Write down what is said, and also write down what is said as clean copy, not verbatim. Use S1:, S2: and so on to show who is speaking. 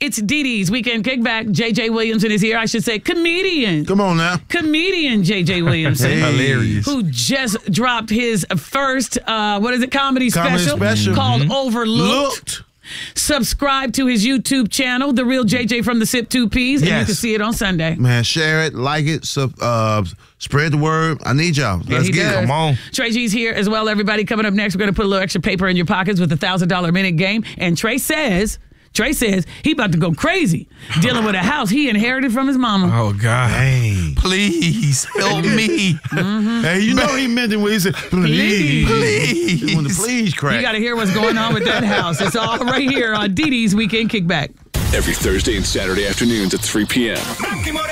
S1: It's Dee Dee's Weekend Kickback. J.J. Williamson is here. I should say comedian.
S2: Come on now.
S1: Comedian J.J. Williamson.
S3: Hilarious.
S1: Who just dropped his first, comedy special called Overlooked. Subscribe to his YouTube channel, The Real JJ from the Sip 2 Ps, and you can see it on Sunday.
S2: Man, share it, like it, spread the word. I need y'all. Let's get it.
S3: Come on.
S1: Trey G's here as well, everybody. Coming up next, we're going to put a little extra paper in your pockets with the $1,000 minute game. And Trey says he about to go crazy dealing with a house he inherited from his mama.
S3: Oh, God.
S2: Dang.
S3: Please help me.
S2: Hey, you know he meant it when he said, please. When the please crack.
S1: You got to hear what's going on with that house. It's all right here on Dee Dee's Weekend Kickback.
S4: Every Thursday and Saturday afternoons at 3 p.m.